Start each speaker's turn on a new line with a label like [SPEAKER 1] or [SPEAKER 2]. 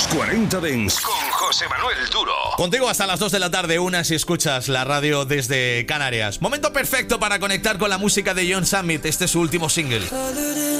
[SPEAKER 1] Los 40 Dents con José Manuel Duro.
[SPEAKER 2] Contigo hasta las 2 de la tarde, una si escuchas la radio desde Canarias. Momento perfecto para conectar con la música de John Summit. Este es su último single.